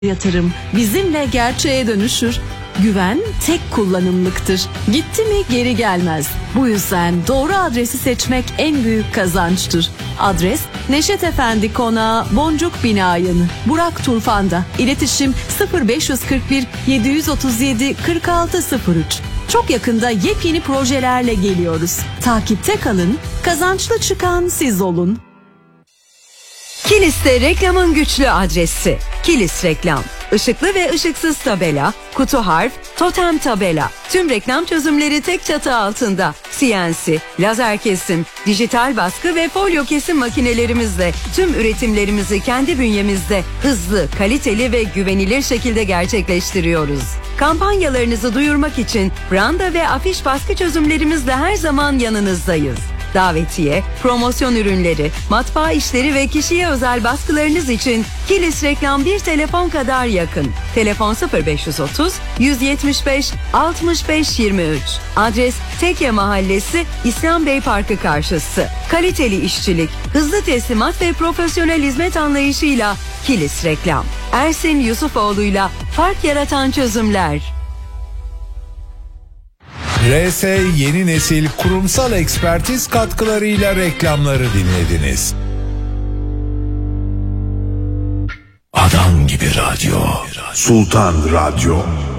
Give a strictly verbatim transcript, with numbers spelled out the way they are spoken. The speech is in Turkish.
Yatırım bizimle gerçeğe dönüşür. Güven tek kullanımlıktır. Gitti mi geri gelmez. Bu yüzden doğru adresi seçmek en büyük kazançtır. Adres Neşet Efendi Konağı, Boncuk Bina Yanı, Burak Turfan'da. İletişim sıfır beş kırk bir yedi otuz yedi kırk altı sıfır üç. Çok yakında yepyeni projelerle geliyoruz. Takipte kalın, kazançlı çıkan siz olun. Kilis'te reklamın güçlü adresi. Kilis Reklam. Işıklı ve ışıksız tabela, kutu harf, totem tabela. Tüm reklam çözümleri tek çatı altında. C N C, lazer kesim, dijital baskı ve folyo kesim makinelerimizle tüm üretimlerimizi kendi bünyemizde hızlı, kaliteli ve güvenilir şekilde gerçekleştiriyoruz. Kampanyalarınızı duyurmak için branda ve afiş baskı çözümlerimizle her zaman yanınızdayız. Davetiye, promosyon ürünleri, matbaa işleri ve kişiye özel baskılarınız için Kilis Reklam bir telefon kadar yakın. Telefon sıfır beş otuz yüz yetmiş beş altmış beş yirmi üç. Adres Tekye Mahallesi, İslam Bey Parkı karşısı. Kaliteli işçilik, hızlı teslimat ve profesyonel hizmet anlayışıyla Kilis Reklam. Ersin Yusufoğlu'yla fark yaratan çözümler. R S Yeni Nesil kurumsal ekspertiz katkılarıyla reklamları dinlediniz. Adam gibi radyo. Sultan Radyo.